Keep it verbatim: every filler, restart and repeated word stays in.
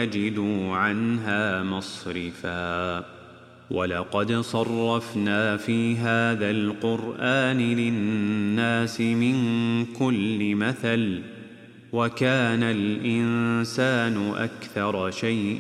يجدوا عنها مصرفا ولقد صرفنا في هذا القرآن للناس من كل مثل وكان الإنسان أكثر شيء